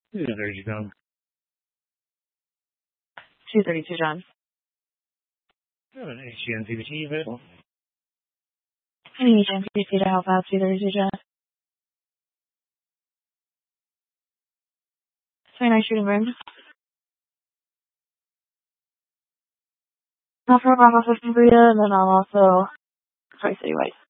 Yeah, there you go. 232, John. Got an HCN available. I need HCN to help out. 232, John. 29 shooting range. Not for Bravo 15 for you, and then I'll also try City White.